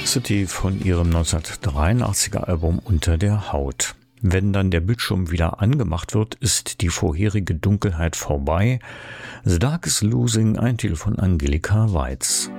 City von ihrem 1983er Album Unter der Haut. Wenn dann der Bildschirm wieder angemacht wird, ist die vorherige Dunkelheit vorbei. The Dark is Losing, ein Titel von Angelika Weitz.